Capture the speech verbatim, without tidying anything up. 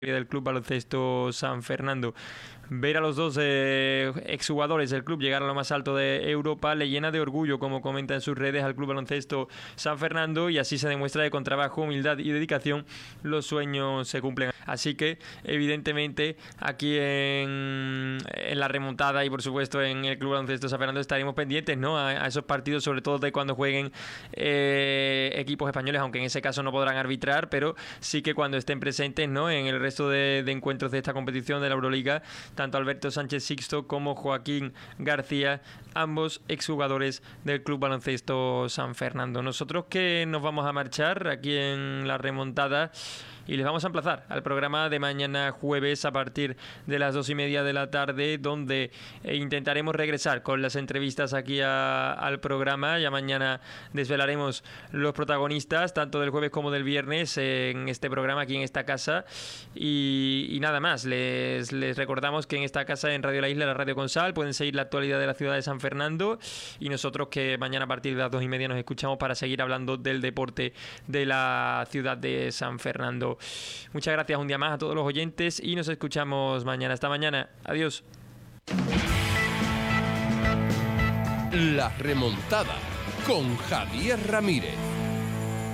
del Club Baloncesto San Fernando. Ver a los dos eh, exjugadores del club llegar a lo más alto de Europa le llena de orgullo, como comenta en sus redes, al Club Baloncesto San Fernando, y así se demuestra que con trabajo, humildad y dedicación los sueños se cumplen. Así que evidentemente aquí en, en la remontada y por supuesto en el Club Baloncesto San Fernando estaremos pendientes, ¿no?, a, a esos partidos, sobre todo de cuando jueguen eh, equipos españoles, aunque en ese caso no podrán arbitrar, pero sí que cuando estén presentes, ¿no?, en el resto de, de encuentros de esta competición de la Euroliga, tanto Alberto Sánchez Sixto como Joaquín García, ambos exjugadores del Club Baloncesto San Fernando. Nosotros que nos vamos a marchar aquí en la remontada y les vamos a emplazar al programa de mañana jueves a partir de las dos y media de la tarde, donde intentaremos regresar con las entrevistas aquí a, al programa. Ya mañana desvelaremos los protagonistas tanto del jueves como del viernes en este programa, aquí en esta casa, y, y nada más. Les, les recordamos que en esta casa, en Radio La Isla, la Radio Consal, pueden seguir la actualidad de la ciudad de San Fernando, y nosotros que mañana a partir de las dos y media nos escuchamos para seguir hablando del deporte de la ciudad de San Fernando. Muchas gracias un día más a todos los oyentes y nos escuchamos mañana. Hasta mañana. Adiós. La remontada con Javier Ramírez.